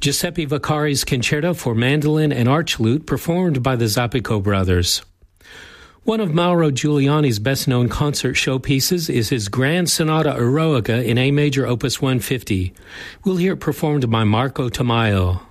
Giuseppe Vaccari's Concerto for Mandolin and Archlute, performed by the Zappico Brothers. One of Mauro Giuliani's best-known concert showpieces is his Grand Sonata Eroica in A major, Opus 150. We'll hear it performed by Marco Tamayo.